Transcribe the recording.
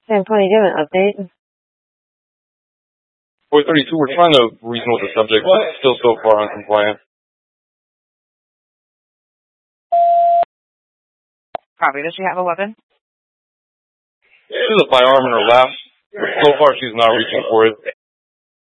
Sam 20, do you have an update? 432, we're trying to reason with the subject, but still so far uncompliant. Copy. Does she have a weapon? She has a firearm in her lap. So far, she's not reaching for it.